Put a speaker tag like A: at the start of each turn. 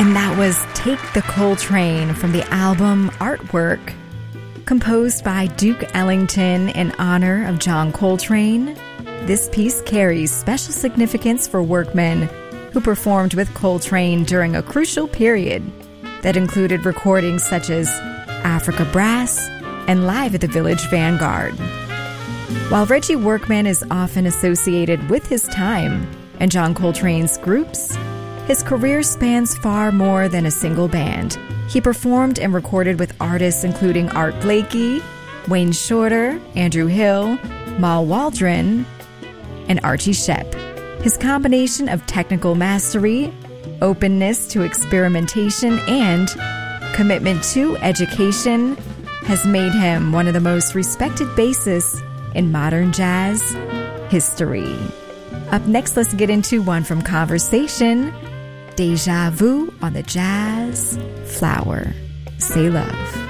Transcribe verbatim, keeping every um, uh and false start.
A: And that was Take the Coltrane from the album Artwork, composed by Duke Ellington in honor of John Coltrane. This piece carries special significance for workmen who performed with Coltrane during a crucial period that included recordings such as Africa Brass and Live at the Village Vanguard. While Reggie Workman is often associated with his time and John Coltrane's groups, his career spans far more than a single band. He performed and recorded with artists including Art Blakey, Wayne Shorter, Andrew Hill, Mal Waldron, and Archie Shepp. His combination of technical mastery, openness to experimentation, and commitment to education has made him one of the most respected bassists in modern jazz history. Up next, let's get into one from Conversation, Deja Vu on the Jazz Flower. Say love.